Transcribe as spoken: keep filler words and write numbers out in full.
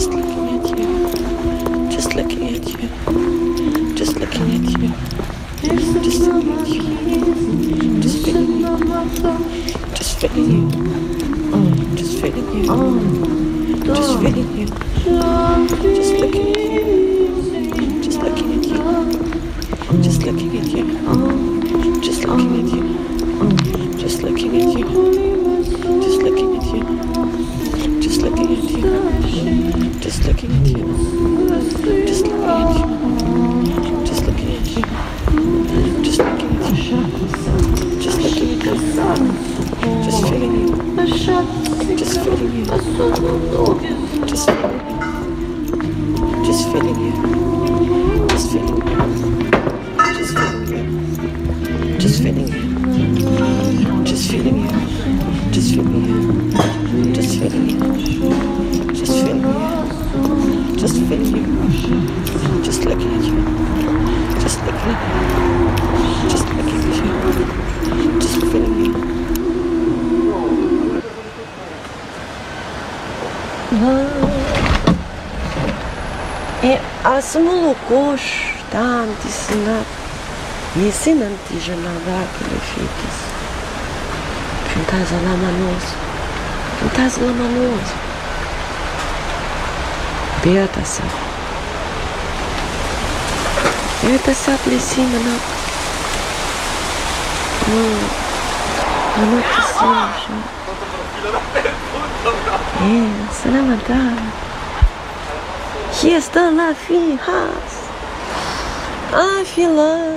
Just looking at you. Just looking at you. Just looking at you. Just looking at you. Just feeling you. Just feeling you. Just feeling you. Just feeling you. Just looking at you. Just looking at you. Just looking at you. Just looking at you. Just looking at you. Just looking at you. Just looking at you. Just looking at you. Just looking at you. Just looking at you. Just looking at you. Just looking at you. Just feeling you. Just feeling you. Just feeling you. Just feeling you. Just feeling you. Just feeling you. Just feeling you. Just feeling you. Just feeling you. Just feeling you. Just feeling you. Just feeling you. Just looking at you. Just looking at you. Just looking at you. Just feeling you. Et à ce moment gauche, dans dix-neuf, ici non ti je n'avais que les filles. Pintas la manosa. Pintas la manosa. Beata sa. Beata sa plesima na. Oh. Ano ti sa. Eh, salamat. Hier está la fille. Ah, filha.